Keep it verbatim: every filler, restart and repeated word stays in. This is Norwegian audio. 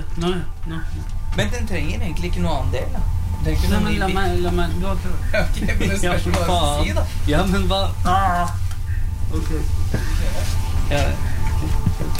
Nå, nå. Men den trenger egentlig ikke noe annen del, da. Nei, men la meg, la meg, du har prøvd. Ok, men det spørs hva du skal si, da. Ja, men hva? Ah. Ok. Ja.